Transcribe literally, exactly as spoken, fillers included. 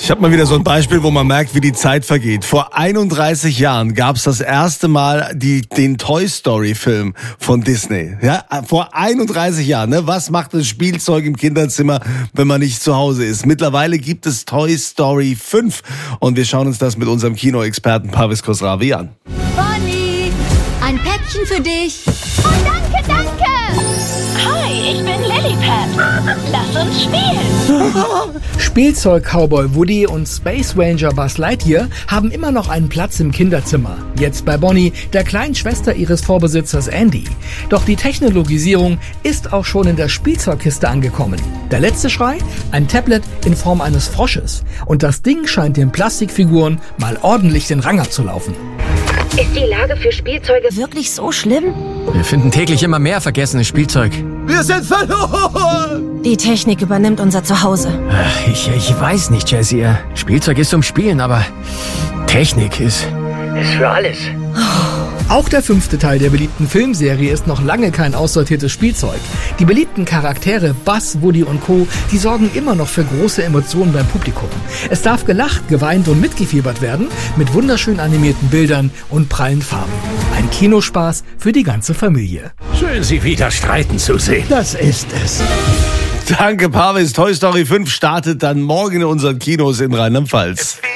Ich habe mal wieder so ein Beispiel, wo man merkt, wie die Zeit vergeht. Vor einunddreißig Jahren gab es das erste Mal die, den Toy Story Film von Disney. Ja, vor einunddreißig Jahren. Ne? Was macht das Spielzeug im Kinderzimmer, wenn man nicht zu Hause ist? Mittlerweile gibt es Toy Story fünf und wir schauen uns das mit unserem Kinoexperten Parvis Khosravi an. Bonnie, ein Päckchen für dich. Oh, danke, danke. Hi, ich bin Lilliput. Lass uns spielen. Spielzeug-Cowboy Woody und Space Ranger Buzz Lightyear haben immer noch einen Platz im Kinderzimmer. Jetzt bei Bonnie, der kleinen Schwester ihres Vorbesitzers Andy. Doch die Technologisierung ist auch schon in der Spielzeugkiste angekommen. Der letzte Schrei? Ein Tablet in Form eines Frosches. Und das Ding scheint den Plastikfiguren mal ordentlich den Rang abzulaufen. Ist die Lage für Spielzeuge Wirklich so schlimm? Wir finden täglich immer mehr vergessenes Spielzeug. Wir sind verloren! Die Technik übernimmt unser Zuhause. Ach, ich, ich weiß nicht, Jessie. Spielzeug ist zum Spielen, aber Technik ist... ist für alles. Auch der fünfte Teil der beliebten Filmserie ist noch lange kein aussortiertes Spielzeug. Die beliebten Charaktere Buzz, Woody und Co., die sorgen immer noch für große Emotionen beim Publikum. Es darf gelacht, geweint und mitgefiebert werden mit wunderschön animierten Bildern und prallen Farben. Ein Kinospaß für die ganze Familie. Schön, Sie wieder streiten zu sehen. Das ist es. Danke, Parvis. Toy Story fünf startet dann morgen in unseren Kinos in Rheinland-Pfalz.